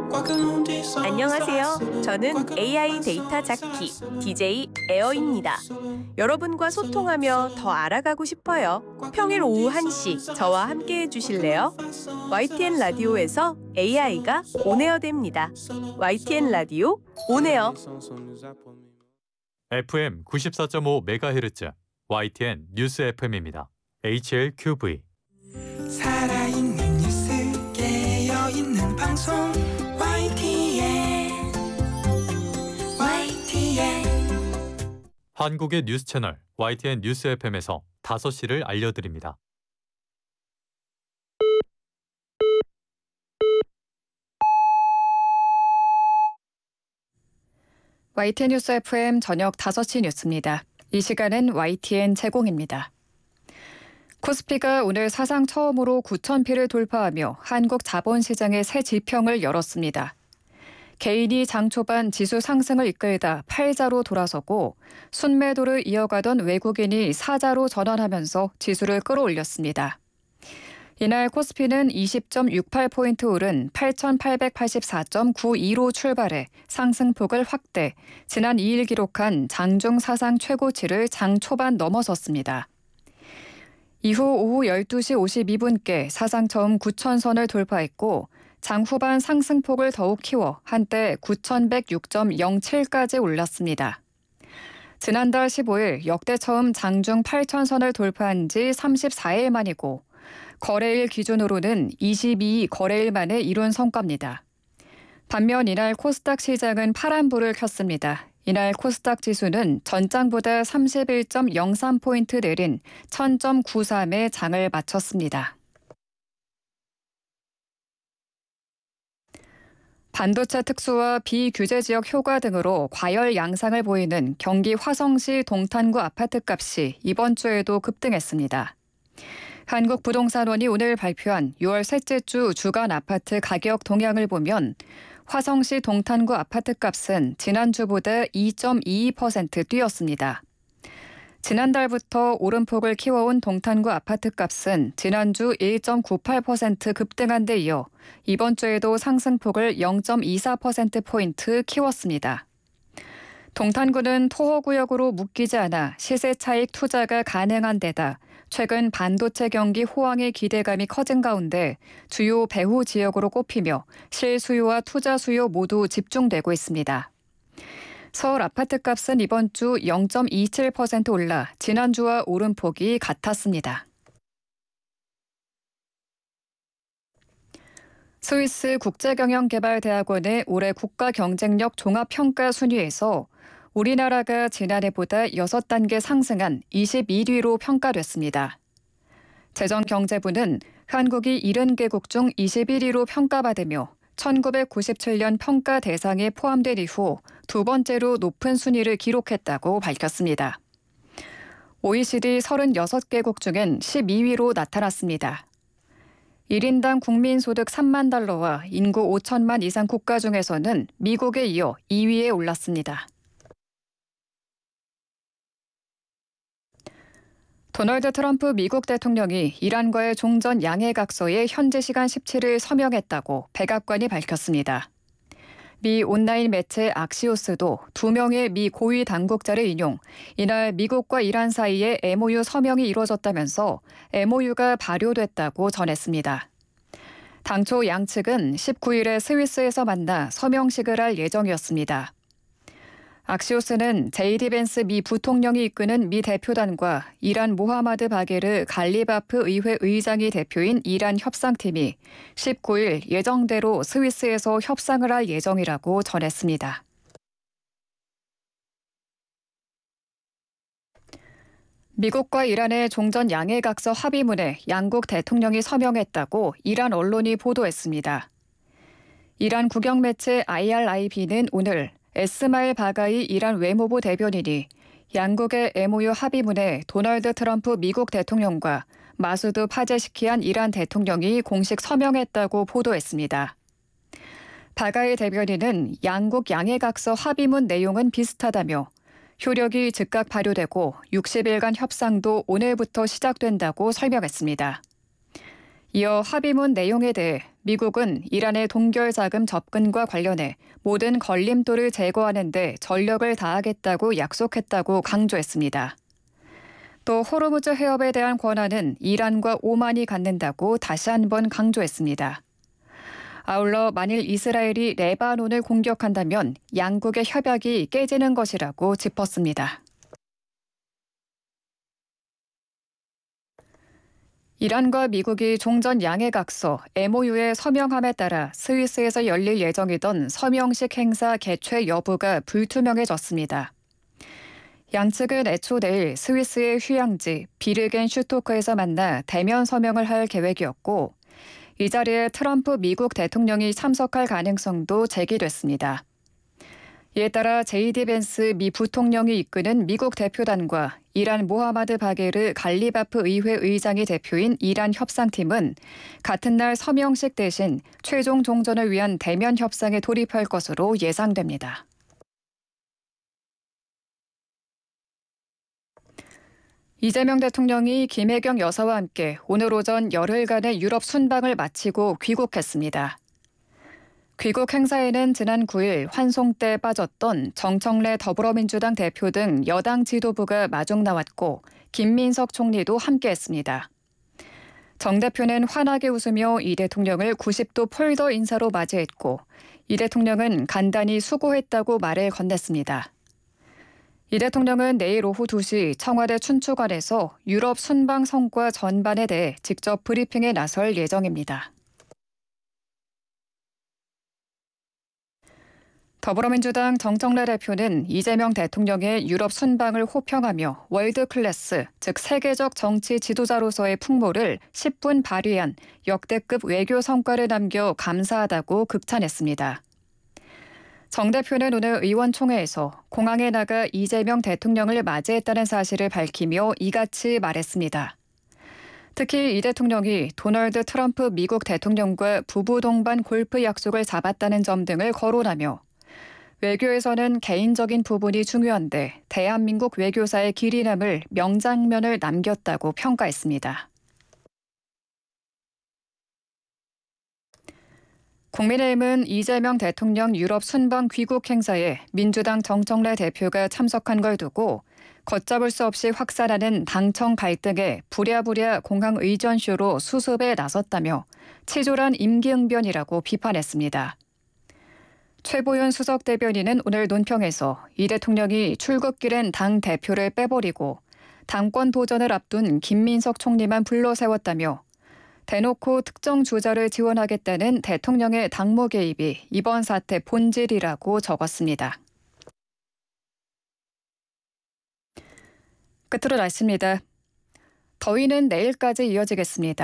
안녕하세요. 저는 AI 데이터 잡기 DJ 에어입니다. 여러분과 소통하며 더 알아가고 싶어요. 평일 오후 1시 저와 함께 해주실래요? YTN 라디오에서 AI가 온에어됩니다. YTN 라디오 온에어. FM 94.5MHz YTN 뉴스 FM입니다. HLQV. 살아있는 뉴스 깨어있는 방송 YTN 한국의 뉴스 채널 YTN 뉴스 FM에서 5시를 알려드립니다. YTN 뉴스 FM 저녁 5시 뉴스입니다. 이 시간은 YTN 제공입니다. 코스피가 오늘 사상 처음으로 9,000피를 돌파하며 한국 자본시장의 새 지평을 열었습니다. 개인이 장 초반 지수 상승을 이끌다 팔자로 돌아서고 순매도를 이어가던 외국인이 사자로 전환하면서 지수를 끌어올렸습니다. 이날 코스피는 20.68포인트 오른 8,884.92로 출발해 상승폭을 확대, 지난 2일 기록한 장중 사상 최고치를 장 초반 넘어섰습니다. 이후 오후 12시 52분께 사상 처음 9,000선을 돌파했고 장 후반 상승폭을 더욱 키워 한때 9,106.07까지 올랐습니다. 지난달 15일 역대 처음 장중 8,000선을 돌파한 지 34일 만이고 거래일 기준으로는 22 거래일 만에 이룬 성과입니다. 반면 이날 코스닥 시장은 파란불을 켰습니다. 이날 코스닥 지수는 전장보다 31.03포인트 내린 1000.93에 장을 마쳤습니다. 반도체 특수와 비규제 지역 효과 등으로 과열 양상을 보이는 경기 화성시 동탄구 아파트값이 이번 주에도 급등했습니다. 한국부동산원이 오늘 발표한 6월 셋째 주 주간 아파트 가격 동향을 보면 화성시 동탄구 아파트값은 지난주보다 2.22% 뛰었습니다. 지난달부터 오름폭을 키워온 동탄구 아파트값은 지난주 1.98% 급등한 데 이어 이번 주에도 상승폭을 0.24%포인트 키웠습니다. 동탄구는 토호구역으로 묶이지 않아 시세 차익 투자가 가능한 데다 최근 반도체 경기 호황의 기대감이 커진 가운데 주요 배후 지역으로 꼽히며 실수요와 투자 수요 모두 집중되고 있습니다. 서울 아파트값은 이번 주 0.27% 올라 지난주와 오름폭이 같았습니다. 스위스 국제경영개발대학원의 올해 국가경쟁력 종합평가 순위에서 우리나라가 지난해보다 6단계 상승한 21위로 평가됐습니다. 재정경제부는 한국이 70개국 중 21위로 평가받으며 1997년 평가 대상에 포함된 이후 두 번째로 높은 순위를 기록했다고 밝혔습니다. OECD 36개국 중엔 12위로 나타났습니다. 1인당 국민소득 3만 달러와 인구 5천만 이상 국가 중에서는 미국에 이어 2위에 올랐습니다. 도널드 트럼프 미국 대통령이 이란과의 종전 양해각서에 현지 시간 17일 서명했다고 백악관이 밝혔습니다. 미 온라인 매체 악시오스도 2명의 미 고위 당국자를 인용, 이날 미국과 이란 사이에 MOU 서명이 이루어졌다면서 MOU가 발효됐다고 전했습니다. 당초 양측은 19일에 스위스에서 만나 서명식을 할 예정이었습니다. 악시오스는 제이디 벤스 미 부통령이 이끄는 미 대표단과 이란 모하마드 바게르 갈리바프 의회 의장이 대표인 이란 협상팀이 19일 예정대로 스위스에서 협상을 할 예정이라고 전했습니다. 미국과 이란의 종전 양해각서 합의문에 양국 대통령이 서명했다고 이란 언론이 보도했습니다. 이란 국영매체 IRIB는 오늘 에스마일 바가이 이란 외무부 대변인이 양국의 MOU 합의문에 도널드 트럼프 미국 대통령과 마수드 파제시키안 이란 대통령이 공식 서명했다고 보도했습니다. 바가이 대변인은 양국 양해각서 합의문 내용은 비슷하다며 효력이 즉각 발효되고 60일간 협상도 오늘부터 시작된다고 설명했습니다. 이어 합의문 내용에 대해 미국은 이란의 동결 자금 접근과 관련해 모든 걸림돌을 제거하는 데 전력을 다하겠다고 약속했다고 강조했습니다. 또 호르무즈 해협에 대한 권한은 이란과 오만이 갖는다고 다시 한번 강조했습니다. 아울러 만일 이스라엘이 레바논을 공격한다면 양국의 협약이 깨지는 것이라고 짚었습니다. 이란과 미국이 종전 양해각서 MOU에 서명함에 따라 스위스에서 열릴 예정이던 서명식 행사 개최 여부가 불투명해졌습니다. 양측은 애초 내일 스위스의 휴양지 비르겐 슈토크에서 만나 대면 서명을 할 계획이었고 이 자리에 트럼프 미국 대통령이 참석할 가능성도 제기됐습니다. 이에 따라 JD 벤스 미 부통령이 이끄는 미국 대표단과 이란 모하마드 바게르 갈리바프 의회 의장이 대표인 이란 협상팀은 같은 날 서명식 대신 최종 종전을 위한 대면 협상에 돌입할 것으로 예상됩니다. 이재명 대통령이 김혜경 여사와 함께 오늘 오전 열흘간의 유럽 순방을 마치고 귀국했습니다. 귀국 행사에는 지난 9일 환송 때 빠졌던 정청래 더불어민주당 대표 등 여당 지도부가 마중 나왔고 김민석 총리도 함께했습니다. 정 대표는 환하게 웃으며 이 대통령을 90도 폴더 인사로 맞이했고 이 대통령은 간단히 수고했다고 말을 건넸습니다. 이 대통령은 내일 오후 2시 청와대 춘추관에서 유럽 순방 성과 전반에 대해 직접 브리핑에 나설 예정입니다. 더불어민주당 정청래 대표는 이재명 대통령의 유럽 순방을 호평하며 월드클래스, 즉 세계적 정치 지도자로서의 풍모를 10분 발휘한 역대급 외교 성과를 남겨 감사하다고 극찬했습니다. 정 대표는 오늘 의원총회에서 공항에 나가 이재명 대통령을 맞이했다는 사실을 밝히며 이같이 말했습니다. 특히 이 대통령이 도널드 트럼프 미국 대통령과 부부 동반 골프 약속을 잡았다는 점 등을 거론하며 외교에서는 개인적인 부분이 중요한데 대한민국 외교사의 길이 남을 명장면을 남겼다고 평가했습니다. 국민의힘은 이재명 대통령 유럽 순방 귀국 행사에 민주당 정청래 대표가 참석한 걸 두고 걷잡을 수 없이 확산하는 당청 갈등에 부랴부랴 공항 의전쇼로 수습에 나섰다며 치졸한 임기응변이라고 비판했습니다. 최보윤 수석 대변인은 오늘 논평에서 이 대통령이 출국길엔 당 대표를 빼버리고 당권 도전을 앞둔 김민석 총리만 불러세웠다며 대놓고 특정 주자를 지원하겠다는 대통령의 당무 개입이 이번 사태 본질이라고 적었습니다. 끝으로 날씨입니다. 더위는 내일까지 이어지겠습니다.